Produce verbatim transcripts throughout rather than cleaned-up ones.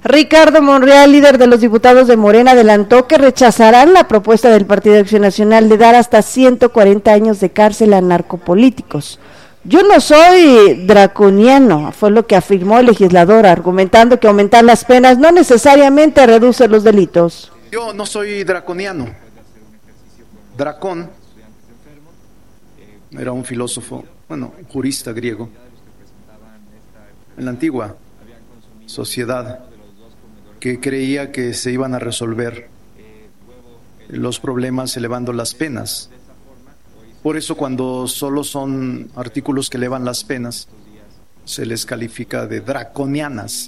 Ricardo Monreal, líder de los diputados de Morena, adelantó que rechazarán la propuesta del Partido Acción Nacional de dar hasta ciento cuarenta años de cárcel a narcopolíticos. Yo no soy draconiano, fue lo que afirmó el legislador, argumentando que aumentar las penas no necesariamente reduce los delitos. Yo no soy draconiano. Dracón era un filósofo, bueno, jurista griego, en la antigua sociedad, que creía que se iban a resolver los problemas elevando las penas. Por eso cuando solo son artículos que elevan las penas, se les califica de draconianas.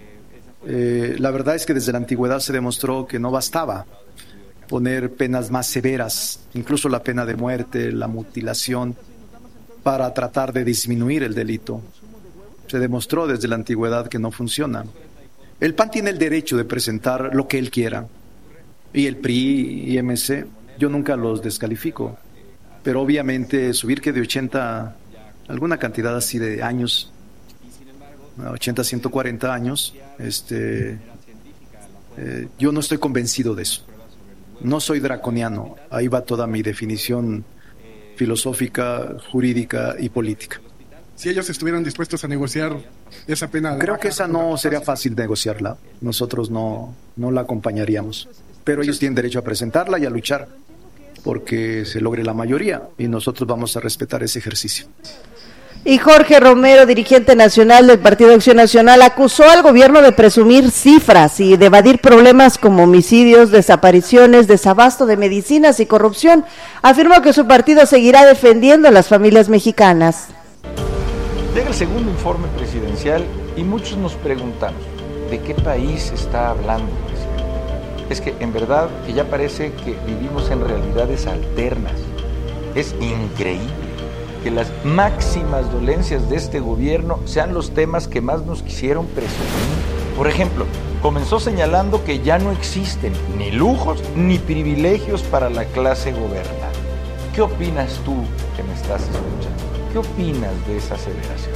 Eh, la verdad es que desde la antigüedad se demostró que no bastaba poner penas más severas, incluso la pena de muerte, la mutilación, para tratar de disminuir el delito. Se demostró desde la antigüedad que no funciona. El P A N tiene el derecho de presentar lo que él quiera, y el P R I y M C, yo nunca los descalifico, pero obviamente subir que de ochenta, alguna cantidad así de años, ochenta a ciento cuarenta años, este, eh, yo no estoy convencido de eso. No soy draconiano, ahí va toda mi definición filosófica, jurídica y política. Si ellos estuvieran dispuestos a negociar esa pena... Creo que esa no sería fácil negociarla, nosotros no, no la acompañaríamos, pero ellos tienen derecho a presentarla y a luchar porque se logre la mayoría y nosotros vamos a respetar ese ejercicio. Y Jorge Romero, dirigente nacional del Partido Acción Nacional, acusó al gobierno de presumir cifras y de evadir problemas como homicidios, desapariciones, desabasto de medicinas y corrupción. Afirmó que su partido seguirá defendiendo a las familias mexicanas. Llega el segundo informe presidencial y muchos nos preguntamos, ¿de qué país está hablando, presidente? Es que en verdad que ya parece que vivimos en realidades alternas. Es increíble que las máximas dolencias de este gobierno sean los temas que más nos quisieron presumir. Por ejemplo, comenzó señalando que ya no existen ni lujos ni privilegios para la clase gobernante. ¿Qué opinas tú que me estás escuchando? ¿Qué opinas de esa aseveración?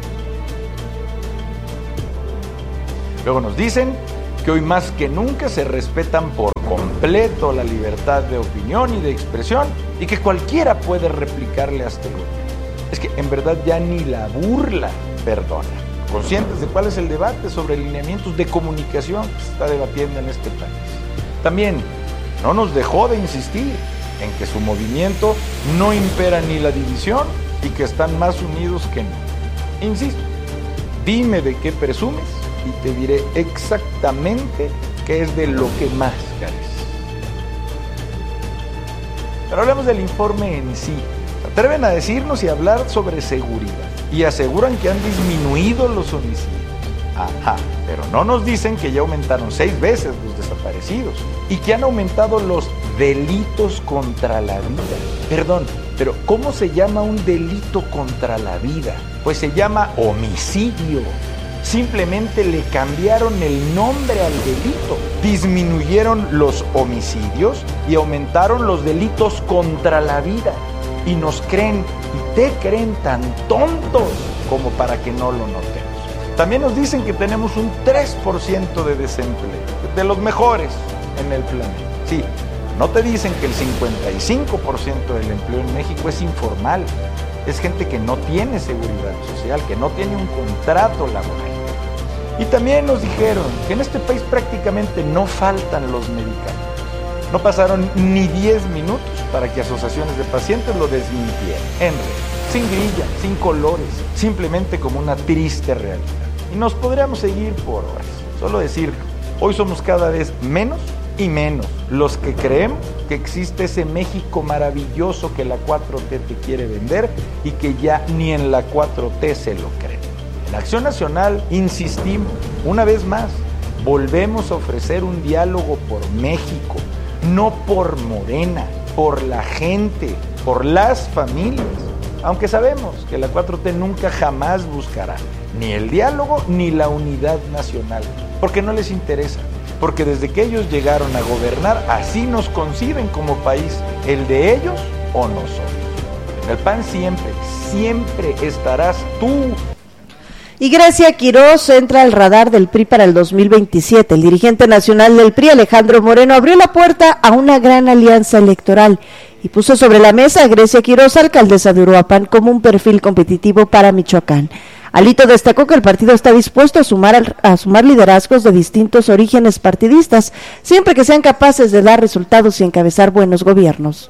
Luego nos dicen que hoy más que nunca se respetan por completo la libertad de opinión y de expresión y que cualquiera puede replicarle a este gobierno. Es que en verdad ya ni la burla perdona. Conscientes de cuál es el debate sobre lineamientos de comunicación que se está debatiendo en este país. También no nos dejó de insistir en que su movimiento no impera ni la división y que están más unidos que nunca. Insisto, dime de qué presumes y te diré exactamente qué es de lo que más careces. Pero hablemos del informe en sí. Se atreven a decirnos y hablar sobre seguridad y aseguran que han disminuido los homicidios. Ajá, pero no nos dicen que ya aumentaron seis veces los desaparecidos y que han aumentado los delitos contra la vida. Perdón, pero ¿cómo se llama un delito contra la vida? Pues se llama homicidio. Simplemente le cambiaron el nombre al delito. Disminuyeron los homicidios y aumentaron los delitos contra la vida. Y nos creen y te creen tan tontos como para que no lo notemos. También nos dicen que tenemos un tres por ciento de desempleo, de los mejores en el planeta. Sí, no te dicen que el cincuenta y cinco por ciento del empleo en México es informal. Es gente que no tiene seguridad social, que no tiene un contrato laboral. Y también nos dijeron que en este país prácticamente no faltan los medicamentos. No pasaron ni diez minutos para que asociaciones de pacientes lo desmintieran. En red, sin grilla, sin colores, simplemente como una triste realidad. Y nos podríamos seguir por horas. Solo decir, hoy somos cada vez menos y menos los que creemos que existe ese México maravilloso que la cuatro T te quiere vender y que ya ni en la cuatro T se lo creen. En Acción Nacional insistimos, una vez más, volvemos a ofrecer un diálogo por México, no por Morena, por la gente, por las familias. Aunque sabemos que la cuatro T nunca jamás buscará ni el diálogo ni la unidad nacional, porque no les interesa, porque desde que ellos llegaron a gobernar, así nos conciben como país, el de ellos o nosotros. En el P A N siempre, siempre estarás tú. Y Grecia Quirós entra al radar del P R I para el dos mil veintisiete. El dirigente nacional del P R I, Alejandro Moreno, abrió la puerta a una gran alianza electoral y puso sobre la mesa a Grecia Quirós, alcaldesa de Uruapan, como un perfil competitivo para Michoacán. Alito destacó que el partido está dispuesto a sumar, a sumar liderazgos de distintos orígenes partidistas, siempre que sean capaces de dar resultados y encabezar buenos gobiernos.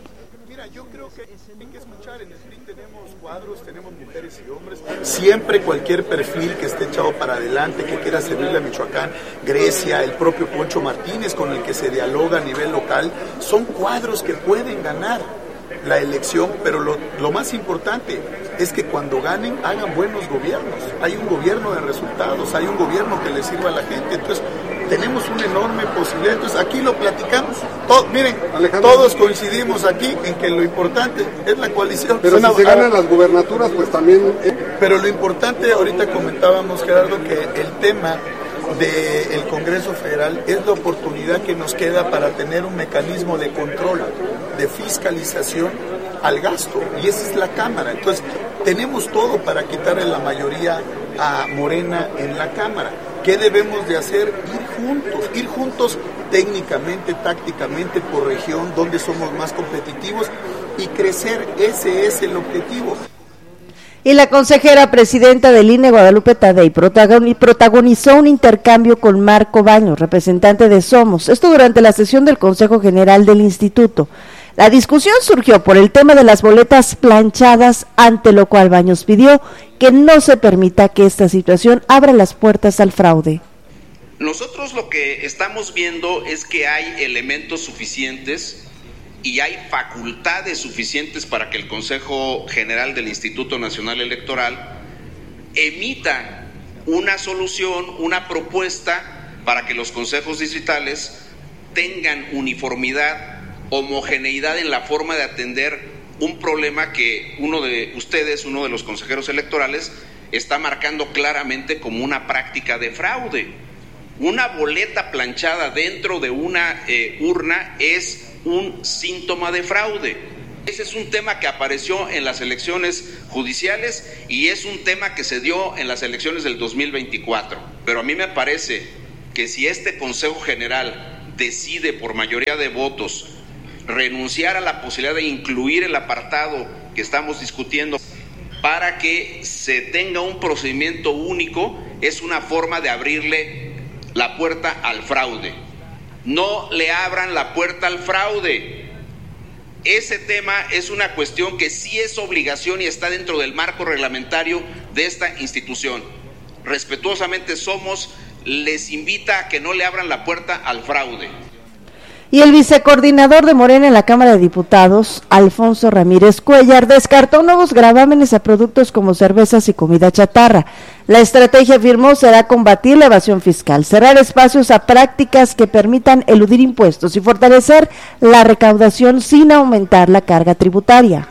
Siempre cualquier perfil que esté echado para adelante, que quiera servirle a Michoacán, Grecia, el propio Poncho Martínez con el que se dialoga a nivel local, son cuadros que pueden ganar la elección, pero lo, lo más importante es que cuando ganen hagan buenos gobiernos. Hay un gobierno de resultados, hay un gobierno que le sirva a la gente. Entonces tenemos una enorme posibilidad. Entonces aquí lo platicamos. Todo, miren, Alejandro, todos coincidimos aquí en que lo importante es la coalición. Pero si se ganan las gubernaturas, pues también... Pero lo importante, ahorita comentábamos, Gerardo, que el tema del Congreso Federal es la oportunidad que nos queda para tener un mecanismo de control, de fiscalización al gasto, y esa es la Cámara. Entonces, tenemos todo para quitarle la mayoría a Morena en la Cámara. ¿Qué debemos de hacer? Ir juntos, ir juntos técnicamente, tácticamente, por región, donde somos más competitivos, y crecer. Ese es el objetivo. Y la consejera presidenta del I N E, Guadalupe Tadei, protagonizó un intercambio con Marco Baños, representante de Somos, esto durante la sesión del Consejo General del Instituto. La discusión surgió por el tema de las boletas planchadas, ante lo cual Baños pidió que no se permita que esta situación abra las puertas al fraude. Nosotros lo que estamos viendo es que hay elementos suficientes y hay facultades suficientes para que el Consejo General del Instituto Nacional Electoral emita una solución, una propuesta para que los consejos distritales tengan uniformidad, homogeneidad en la forma de atender un problema que uno de ustedes, uno de los consejeros electorales, está marcando claramente como una práctica de fraude. Una boleta planchada dentro de una eh, urna es un síntoma de fraude. Ese es un tema que apareció en las elecciones judiciales y es un tema que se dio en las elecciones del dos mil veinticuatro. Pero a mí me parece que si este Consejo General decide por mayoría de votos renunciar a la posibilidad de incluir el apartado que estamos discutiendo para que se tenga un procedimiento único, es una forma de abrirle la puerta al fraude. No le abran la puerta al fraude. Ese tema es una cuestión que sí es obligación y está dentro del marco reglamentario de esta institución. Respetuosamente Somos les invita a que no le abran la puerta al fraude. Y el vicecoordinador de Morena en la Cámara de Diputados, Alfonso Ramírez Cuellar, descartó nuevos gravámenes a productos como cervezas y comida chatarra. La estrategia, afirmó, será combatir la evasión fiscal, cerrar espacios a prácticas que permitan eludir impuestos y fortalecer la recaudación sin aumentar la carga tributaria.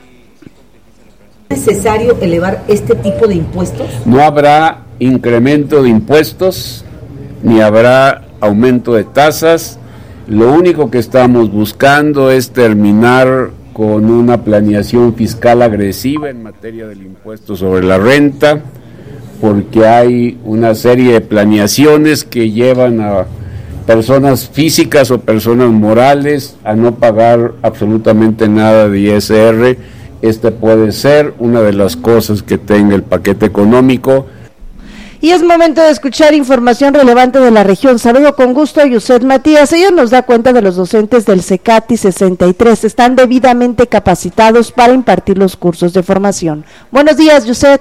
¿Es necesario elevar este tipo de impuestos? No habrá incremento de impuestos, ni habrá aumento de tasas. Lo único que estamos buscando es terminar con una planeación fiscal agresiva en materia del impuesto sobre la renta, porque hay una serie de planeaciones que llevan a personas físicas o personas morales a no pagar absolutamente nada de I S R. Esta puede ser una de las cosas que tenga el paquete económico. Y es momento de escuchar información relevante de la región. Saludo con gusto a Yuset Matías. Ella nos da cuenta de los docentes del CECATI sesenta y tres. Están debidamente capacitados para impartir los cursos de formación. Buenos días, Yuset.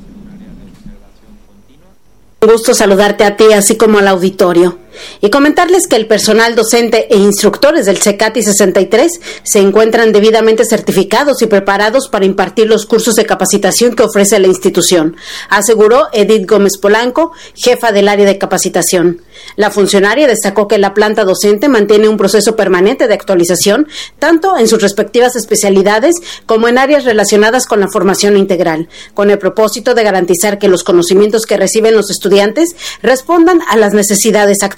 Un gusto saludarte a ti, así como al auditorio, y comentarles que el personal docente e instructores del CECATI sesenta y tres se encuentran debidamente certificados y preparados para impartir los cursos de capacitación que ofrece la institución, aseguró Edith Gómez Polanco, jefa del área de capacitación. La funcionaria destacó que la planta docente mantiene un proceso permanente de actualización, tanto en sus respectivas especialidades como en áreas relacionadas con la formación integral, con el propósito de garantizar que los conocimientos que reciben los estudiantes respondan a las necesidades actuales.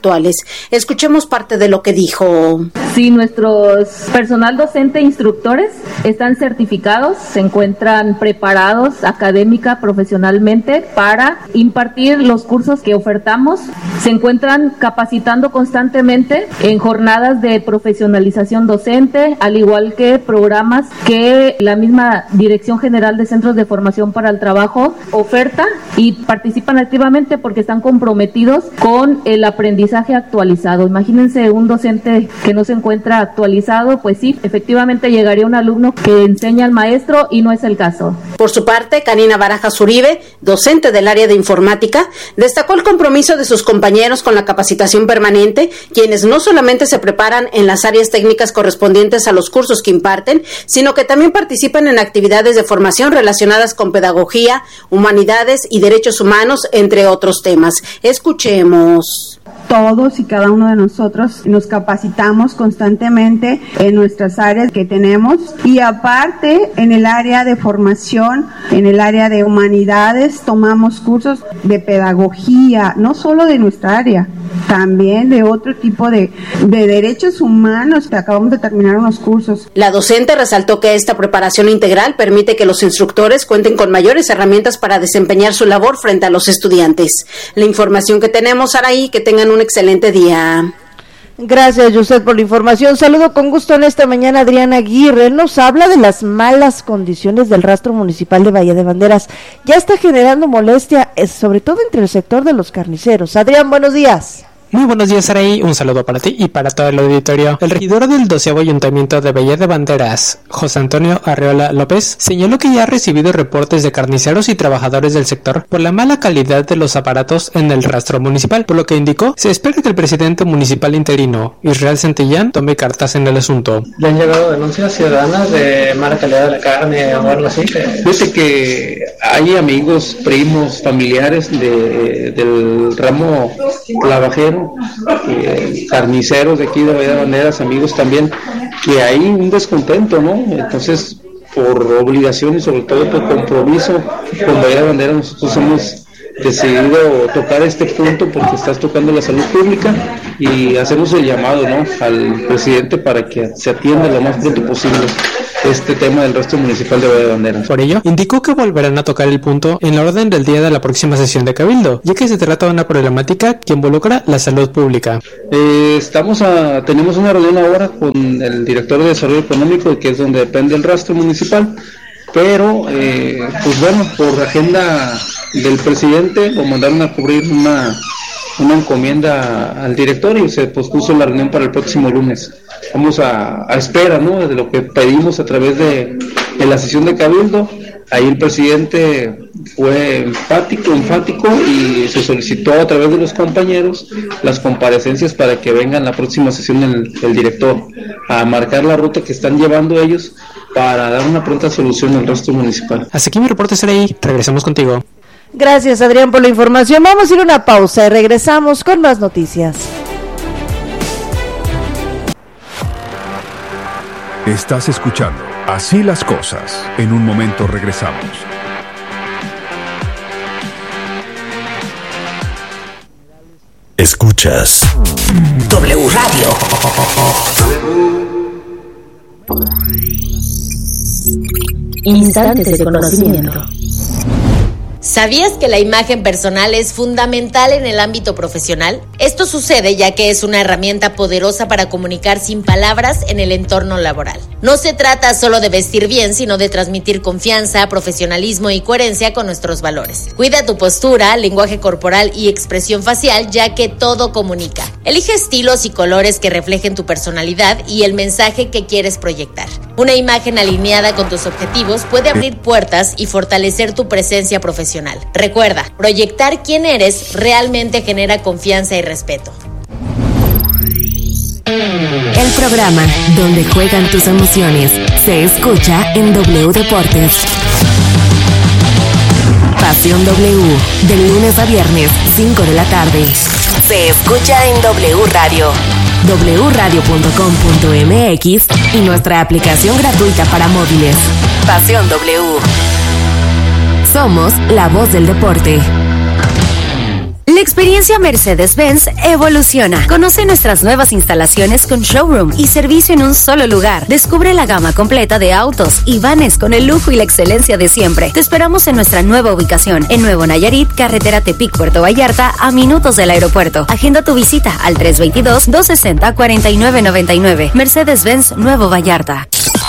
actuales. Escuchemos parte de lo que dijo. Sí, nuestros personal docente e instructores están certificados, se encuentran preparados académica, profesionalmente para impartir los cursos que ofertamos, se encuentran capacitando constantemente en jornadas de profesionalización docente, al igual que programas que la misma Dirección General de Centros de Formación para el Trabajo oferta, y participan activamente porque están comprometidos con el aprendizaje actualizado. Imagínense un docente que no se encuentra actualizado, pues sí, efectivamente llegaría un alumno que enseña al maestro y no es el caso. Por su parte, Karina Barajas Uribe, docente del área de informática, destacó el compromiso de sus compañeros con la capacitación permanente, quienes no solamente se preparan en las áreas técnicas correspondientes a los cursos que imparten, sino que también participan en actividades de formación relacionadas con pedagogía, humanidades y derechos humanos, entre otros temas. Escuchemos. Todos y cada uno de nosotros nos capacitamos constantemente en nuestras áreas que tenemos, y aparte en el área de formación, en el área de humanidades, tomamos cursos de pedagogía, no solo de nuestra área, también de otro tipo de, de derechos humanos. Acabamos de terminar unos cursos. La docente resaltó que esta preparación integral permite que los instructores cuenten con mayores herramientas para desempeñar su labor frente a los estudiantes. La información que tenemos, Araí, que tengan un excelente día. Gracias, José, por la información. Saludo con gusto en esta mañana a Adriana Aguirre. Él nos habla de las malas condiciones del rastro municipal de Bahía de Banderas. Ya está generando molestia, sobre todo entre el sector de los carniceros. Adrián, buenos días. Muy buenos días, Araí. Un saludo para ti y para todo el auditorio. El regidor del doceavo Ayuntamiento de Bahía de Banderas, José Antonio Arreola López, señaló que ya ha recibido reportes de carniceros y trabajadores del sector por la mala calidad de los aparatos en el rastro municipal, por lo que indicó se espera que el presidente municipal interino, Israel Santillán, tome cartas en el asunto. ¿Le han llegado denuncias ciudadanas de mala calidad de la carne o algo así? Fíjate que hay amigos, primos, familiares de, del ramo lavajero, Eh, carniceros de aquí de Bahía de Banderas, amigos también, que hay un descontento, ¿no? Entonces, por obligación y sobre todo por compromiso con Bahía de Banderas, nosotros hemos decidido tocar este punto porque estás tocando la salud pública, y hacemos el llamado, ¿no?, al presidente para que se atienda lo más pronto posible este tema del rastro municipal de Bahía de Banderas. Por ello, indicó que volverán a tocar el punto en la orden del día de la próxima sesión de Cabildo, ya que se trata de una problemática que involucra la salud pública. Eh, estamos a, tenemos una reunión ahora con el director de Desarrollo Económico, que es donde depende el rastro municipal, pero eh, pues bueno, por agenda del presidente lo mandaron a cubrir una una encomienda al director y se pospuso la reunión para el próximo lunes. Vamos a, a espera, ¿no?, de lo que pedimos a través de, de la sesión de Cabildo. Ahí el presidente fue enfático, enfático y se solicitó a través de los compañeros las comparecencias para que vengan la próxima sesión el, el director a marcar la ruta que están llevando ellos para dar una pronta solución al rastro municipal. Hasta aquí mi reporte, será ahí. Regresamos contigo. Gracias, Adrián, por la información. Vamos a ir a una pausa y regresamos con más noticias. Estás escuchando Así las Cosas. En un momento regresamos. Escuchas W Radio. Instantes de conocimiento. ¿Sabías que la imagen personal es fundamental en el ámbito profesional? Esto sucede ya que es una herramienta poderosa para comunicar sin palabras en el entorno laboral. No se trata solo de vestir bien, sino de transmitir confianza, profesionalismo y coherencia con nuestros valores. Cuida tu postura, lenguaje corporal y expresión facial, ya que todo comunica. Elige estilos y colores que reflejen tu personalidad y el mensaje que quieres proyectar. Una imagen alineada con tus objetivos puede abrir puertas y fortalecer tu presencia profesional. Recuerda, proyectar quién eres realmente genera confianza y respeto. El programa donde juegan tus emociones se escucha en W Deportes. Pasión W, de lunes a viernes, cinco de la tarde. Se escucha en W Radio, w radio punto com punto m x y nuestra aplicación gratuita para móviles. Pasión W. Somos la voz del deporte. La experiencia Mercedes-Benz evoluciona. Conoce nuestras nuevas instalaciones con showroom y servicio en un solo lugar. Descubre la gama completa de autos y vanes con el lujo y la excelencia de siempre. Te esperamos en nuestra nueva ubicación, en Nuevo Nayarit, carretera Tepic, Puerto Vallarta, a minutos del aeropuerto. Agenda tu visita al tres dos dos, dos seis cero, cuatro nueve nueve nueve. Mercedes-Benz Nuevo Vallarta.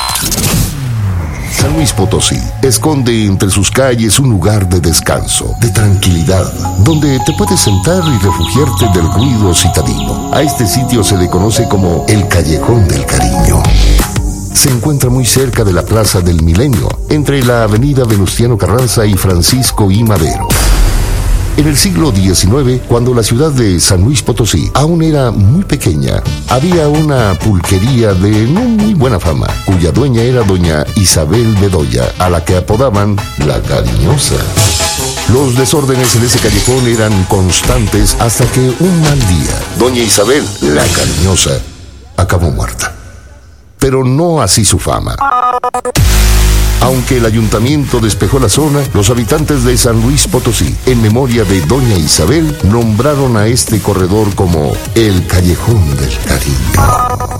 San Luis Potosí esconde entre sus calles un lugar de descanso, de tranquilidad, donde te puedes sentar y refugiarte del ruido citadino. A este sitio se le conoce como el Callejón del Cariño. Se encuentra muy cerca de la Plaza del Milenio, entre la avenida Venustiano Carranza y Francisco I. Madero. En el siglo diecinueve, cuando la ciudad de San Luis Potosí aún era muy pequeña, había una pulquería de no muy buena fama, cuya dueña era doña Isabel Bedoya, a la que apodaban la Cariñosa. Los desórdenes en ese callejón eran constantes hasta que un mal día, doña Isabel, la Cariñosa, acabó muerta. Pero no así su fama. Aunque el ayuntamiento despejó la zona, los habitantes de San Luis Potosí, en memoria de doña Isabel, nombraron a este corredor como el Callejón del Cariño.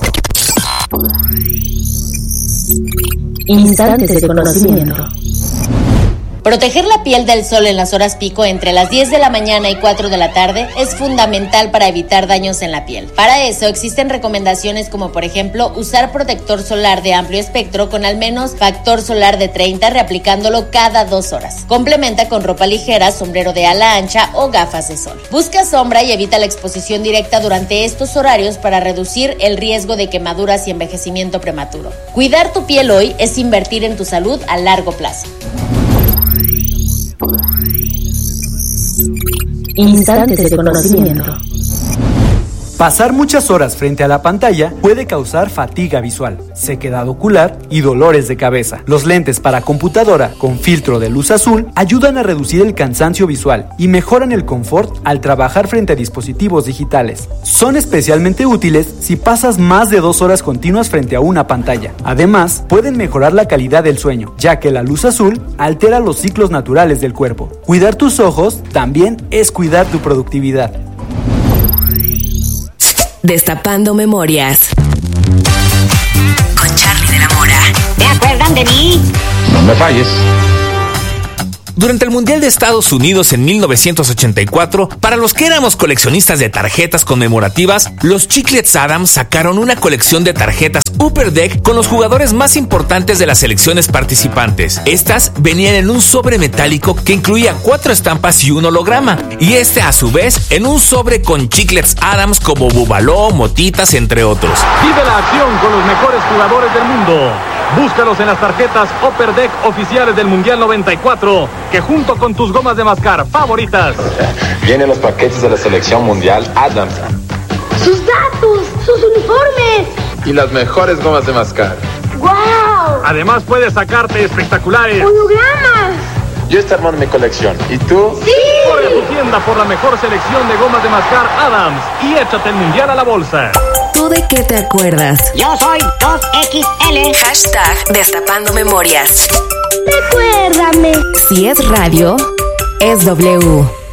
Instantes de conocimiento. Proteger la piel del sol en las horas pico entre las diez de la mañana y cuatro de la tarde es fundamental para evitar daños en la piel. Para eso existen recomendaciones como por ejemplo usar protector solar de amplio espectro con al menos factor solar de treinta, reaplicándolo cada dos horas. Complementa con ropa ligera, sombrero de ala ancha o gafas de sol. Busca sombra y evita la exposición directa durante estos horarios para reducir el riesgo de quemaduras y envejecimiento prematuro. Cuidar tu piel hoy es invertir en tu salud a largo plazo. Instantes de conocimiento. Pasar muchas horas frente a la pantalla puede causar fatiga visual, sequedad ocular y dolores de cabeza. Los lentes para computadora con filtro de luz azul ayudan a reducir el cansancio visual y mejoran el confort al trabajar frente a dispositivos digitales. Son especialmente útiles si pasas más de dos horas continuas frente a una pantalla. Además, pueden mejorar la calidad del sueño, ya que la luz azul altera los ciclos naturales del cuerpo. Cuidar tus ojos también es cuidar tu productividad. Destapando memorias. Con Charlie de la Mora. ¿Te acuerdan de mí? No me falles. Durante el Mundial de Estados Unidos en mil novecientos ochenta y cuatro, para los que éramos coleccionistas de tarjetas conmemorativas, los Chiclets Adams sacaron una colección de tarjetas Upper Deck con los jugadores más importantes de las selecciones participantes. Estas venían en un sobre metálico que incluía cuatro estampas y un holograma, y este a su vez en un sobre con Chiclets Adams como Bubaló, Motitas, entre otros. Vive la acción con los mejores jugadores del mundo. Búscalos en las tarjetas Upper Deck oficiales del Mundial noventa y cuatro, que junto con tus gomas de mascar favoritas vienen los paquetes de la selección mundial Adams. ¡Sus datos! ¡Sus uniformes! Y las mejores gomas de mascar. ¡Guau! Además puedes sacarte espectaculares ¡hologramas! Yo estoy armando mi colección. ¿Y tú? ¡Sí! Corre a tu tienda por la mejor selección de gomas de mascar Adams y échate el Mundial a la bolsa. ¿Tú de qué te acuerdas? Yo soy dos equis ele. Hashtag Destapando Memorias. Recuérdame. Si es radio, es W.